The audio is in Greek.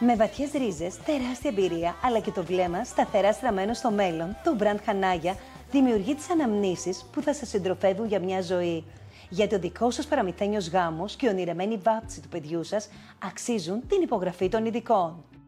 Με βαθιές ρίζες, τεράστια εμπειρία, αλλά και το βλέμμα σταθερά στραμμένο στο μέλλον, το brand Χανάγια δημιουργεί τις αναμνήσεις που θα σας συντροφεύουν για μια ζωή. Γιατί ο δικός σας παραμυθένιος γάμος και η ονειρεμένη βάπτιση του παιδιού σας αξίζουν την υπογραφή των ειδικών.